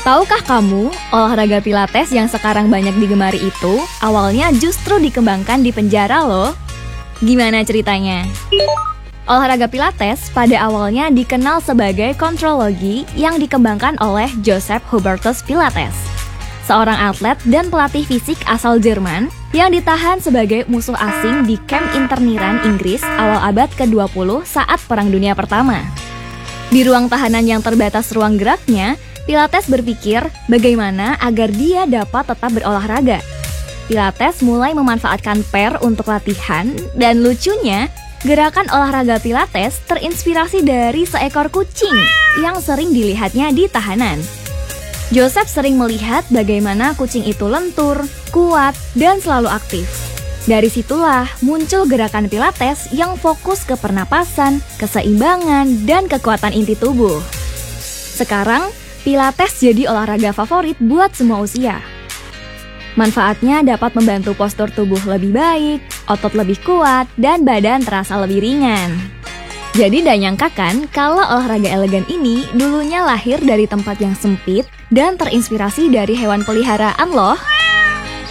Tahukah kamu, olahraga pilates yang sekarang banyak digemari itu awalnya justru dikembangkan di penjara loh. Gimana ceritanya? Olahraga pilates pada awalnya dikenal sebagai kontrologi yang dikembangkan oleh Joseph Hubertus Pilates, seorang atlet dan pelatih fisik asal Jerman yang ditahan sebagai musuh asing di kamp interniran Inggris awal abad ke-20 saat Perang Dunia Pertama. Di ruang tahanan yang terbatas ruang geraknya, Pilates berpikir bagaimana agar dia dapat tetap berolahraga. Pilates mulai memanfaatkan per untuk latihan, dan lucunya, gerakan olahraga Pilates terinspirasi dari seekor kucing yang sering dilihatnya di tahanan. Joseph sering melihat bagaimana kucing itu lentur, kuat, dan selalu aktif. Dari situlah muncul gerakan Pilates yang fokus ke pernapasan, keseimbangan, dan kekuatan inti tubuh. Sekarang, Pilates jadi olahraga favorit buat semua usia. Manfaatnya dapat membantu postur tubuh lebih baik, otot lebih kuat, dan badan terasa lebih ringan. Jadi gak nyangka kan kalau olahraga elegan ini dulunya lahir dari tempat yang sempit dan terinspirasi dari hewan peliharaan loh.